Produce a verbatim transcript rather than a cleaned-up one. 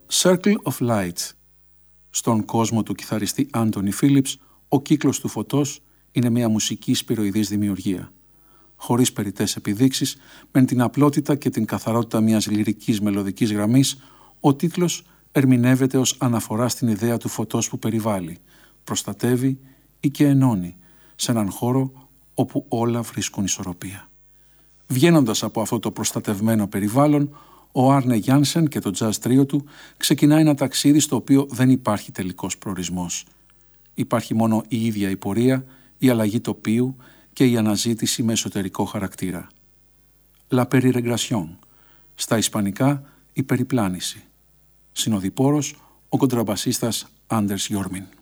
Circle of Light. Στον κόσμο του κιθαριστή Άντονι Φίλιπς, ο κύκλος του φωτός είναι μια μουσική σπυροειδής δημιουργία. Χωρίς περιττές επιδείξεις, με την απλότητα και την καθαρότητα μιας λυρικής μελωδικής γραμμής, ο τίτλος ερμηνεύεται ως αναφορά στην ιδέα του φωτός που περιβάλλει, προστατεύει ή και ενώνει σε έναν χώρο όπου όλα βρίσκουν ισορροπία. Βγαίνοντας από αυτό το προστατευμένο περιβάλλον, ο Άρνε Γιάνσεν και το jazz τρίο του ξεκινάει ένα ταξίδι στο οποίο δεν υπάρχει τελικός προορισμός. Υπάρχει μόνο η ίδια η πορεία, η αλλαγή τοπίου και η αναζήτηση με εσωτερικό χαρακτήρα. La Peregrinación, στα ισπανικά η περιπλάνηση. Συνοδοιπόρος ο κοντραμπασίστας Άντερς Γιόρμιν.